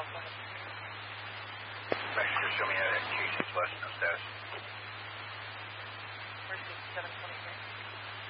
call. Go ahead. Actually, just show me that Casey's West status. Mercy 7.